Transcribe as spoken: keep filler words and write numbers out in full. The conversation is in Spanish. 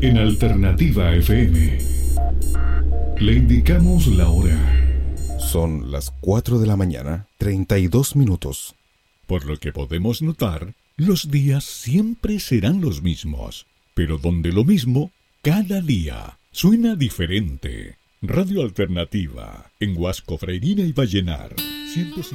En Alternativa F M le indicamos la hora. Son las cuatro de la mañana, treinta y dos minutos. Por lo que podemos notar, los días siempre serán los mismos, pero donde lo mismo, cada día suena diferente. Radio Alternativa, en Huasco, Freirina y Vallenar. ciento cincuenta